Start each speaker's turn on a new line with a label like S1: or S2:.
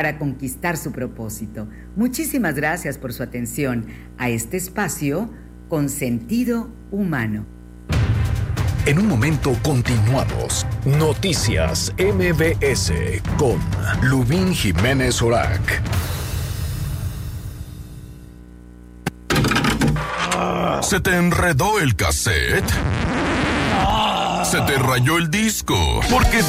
S1: para conquistar su propósito. Muchísimas gracias por su atención a este espacio con sentido humano.
S2: En un momento continuamos. Noticias MBS con Lubín Jiménez Orac.
S3: ¿Se te enredó el cassette? ¿Se te rayó el disco? Porque